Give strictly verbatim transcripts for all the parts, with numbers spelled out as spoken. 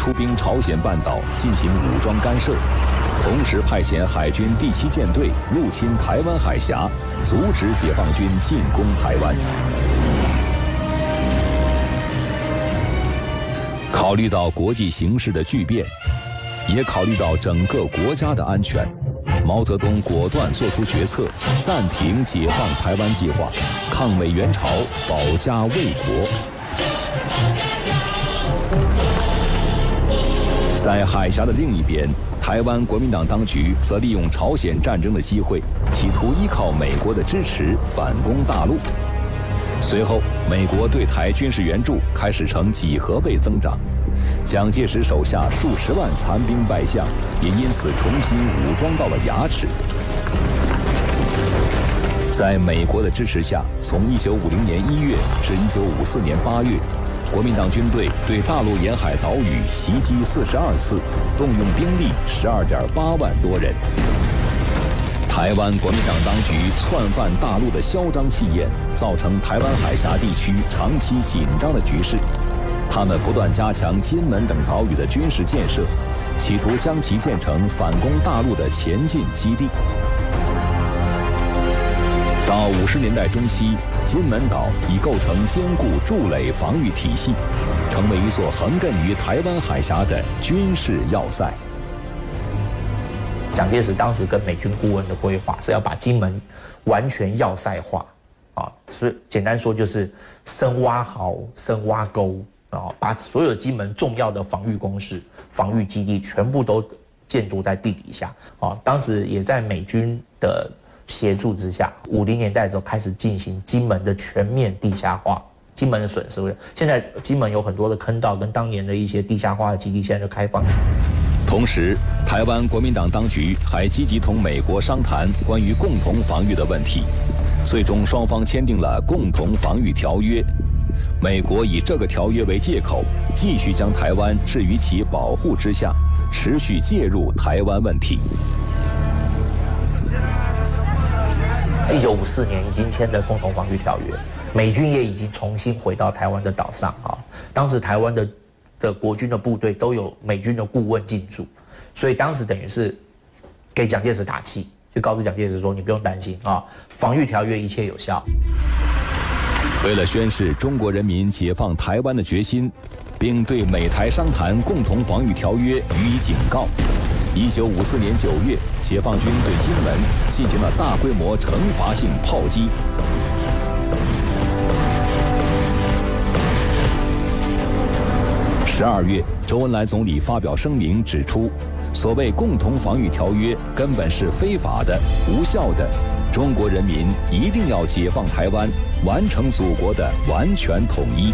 出兵朝鲜半岛进行武装干涉，同时派遣海军第七舰队入侵台湾海峡，阻止解放军进攻台湾。考虑到国际形势的巨变，也考虑到整个国家的安全，毛泽东果断作出决策，暂停解放台湾计划，抗美援朝，保家卫国。在海峡的另一边，台湾国民党当局则利用朝鲜战争的机会，企图依靠美国的支持反攻大陆。随后，美国对台军事援助开始呈几何倍增长，蒋介石手下数十万残兵败将也因此重新武装到了牙齿。在美国的支持下，从一九五零年一月至一九五四年八月，国民党军队对大陆沿海岛屿袭击四十二次，动用兵力十二点八万多人。台湾国民党当局窜犯大陆的嚣张气焰，造成台湾海峡地区长期紧张的局势。他们不断加强金门等岛屿的军事建设，企图将其建成反攻大陆的前进基地。到五十年代中期，金门岛已构成坚固筑垒防御体系，成为一座横亘于台湾海峡的军事要塞。 蒋介石当时跟美军顾问的规划是要把金门完全要塞化，啊，所以简单说就是深挖壕、深挖沟，啊，把所有金门重要的防御工事、防御基地全部都建筑在地底下，啊，当时也在美军的协助之下，五零年代的时候开始进行金门的全面地下化。金门的损失，现在金门有很多的坑道跟当年的一些地下化的基地，现在就开放。 同时，台湾国民党当局还积极同美国商谈关于共同防御的问题，最终双方签订了共同防御条约。美国以这个条约为借口，继续将台湾置于其保护之下，持续介入台湾问题。 一九五四年已经签的共同防御条约，美军也已经重新回到台湾的岛上啊。当时台湾的的国军的部队都有美军的顾问进驻，所以当时等于是给蒋介石打气，就告诉蒋介石说：“你不用担心啊，防御条约一切有效。” 为了宣示中国人民解放台湾的决心，并对美台商谈共同防御条约予以警告。一九五四年九月，解放军对金门进行了大规模惩罚性炮击。十二月，周恩来总理发表声明指出，所谓共同防御条约根本是非法的、无效的。中国人民一定要解放台湾，完成祖国的完全统一。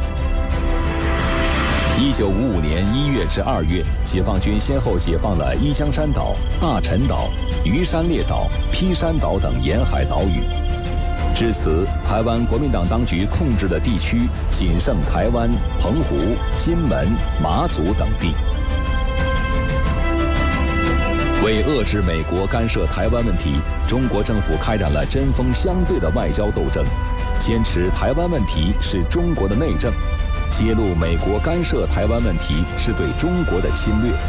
一九五五年一月至二月，解放军先后解放了一江山岛、大陈岛、鱼山列岛、劈山岛等沿海岛屿。至此，台湾国民党当局控制的地区仅剩台湾、澎湖、金门、马祖等地。为遏制美国干涉台湾问题，中国政府开展了针锋相对的外交斗争，坚持台湾问题是中国的内政，揭露美国干涉台湾问题是对中国的侵略。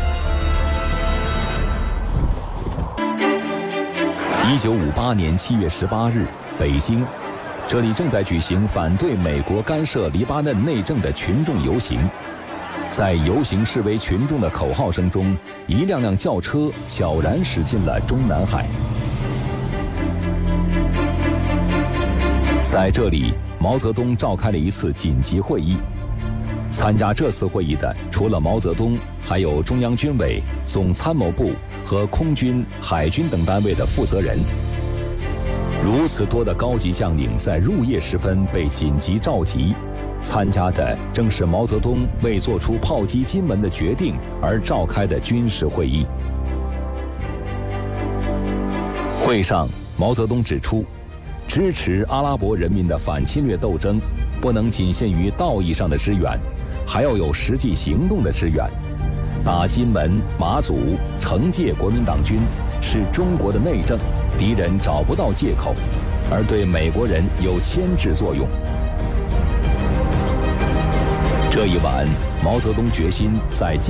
一九五八年七月十八日，北京，这里正在举行反对美国干涉黎巴嫩内政的群众游行。在游行示威群众的口号声中，一辆辆轿车悄然驶进了中南海。在这里，毛泽东召开了一次紧急会议。参加这次会议的，除了毛泽东，还有中央军委、总参谋部和空军、海军等单位的负责人。如此多的高级将领在入夜时分被紧急召集，参加的正是毛泽东为做出炮击金门的决定而召开的军事会议。会上，毛泽东指出，支持阿拉伯人民的反侵略斗争，不能仅限于道义上的支援，还要有实际行动的支援。打金门、马祖、惩戒国民党军是中国的内政，敌人找不到借口，而对美国人有牵制作用。这一晚，毛泽东决心在